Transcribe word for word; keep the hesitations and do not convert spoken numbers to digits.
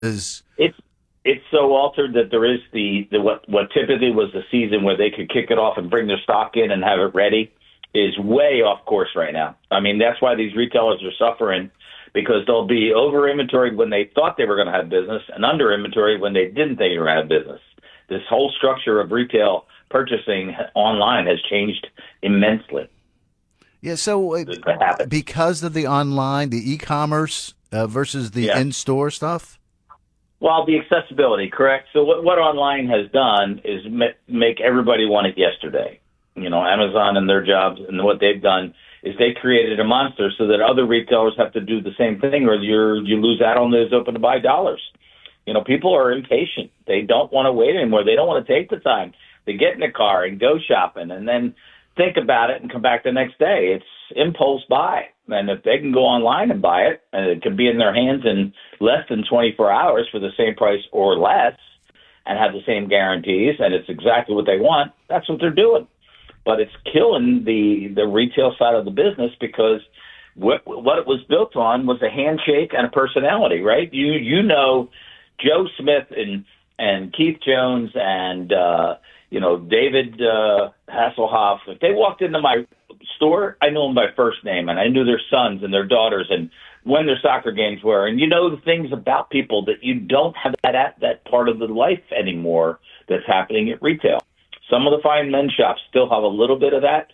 Is It's it's so altered that there is the, the what what typically was the season where they could kick it off and bring their stock in and have it ready is way off course right now. I mean, that's why these retailers are suffering, because they'll be over inventoried when they thought they were going to have business and under inventoried when they didn't think they were going to have business. This whole structure of retail purchasing online has changed immensely. yeah. So uh, That happens. because of the online, the e-commerce uh, versus the Yeah. in-store stuff. Well, the accessibility, correct. So what, what online has done is ma- make everybody want it yesterday. You know, Amazon and their jobs and what they've done is they created a monster so that other retailers have to do the same thing, or you're, you lose out on those open to buy dollars. You know, people are impatient. They don't want to wait anymore. They don't want to take the time to get in the car and go shopping and then think about it and come back the next day. It's impulse buy. And if they can go online and buy it, and it can be in their hands in less than twenty-four hours for the same price or less and have the same guarantees, and it's exactly what they want, that's what they're doing. But it's killing the, the retail side of the business, because what, what it was built on was a handshake and a personality, right? You you know Joe Smith and and Keith Jones and uh, you know David uh, Hasselhoff. If they walked into my store, I knew them by first name, and I knew their sons and their daughters and when their soccer games were. And you know the things about people that you don't have that that part of the life anymore that's happening at retail. Some of the fine men's shops still have a little bit of that,